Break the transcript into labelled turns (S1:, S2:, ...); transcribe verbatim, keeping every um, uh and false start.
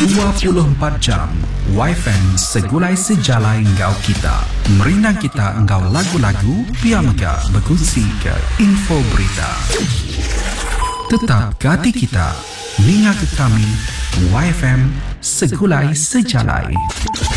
S1: dua puluh empat jam Y F M segulai sejalai engkau kita. Merinang kita engkau lagu-lagu, biar mega berkongsi ke info berita. Tetap ke hati kita, ninga ke kami Y F M segulai sejalai.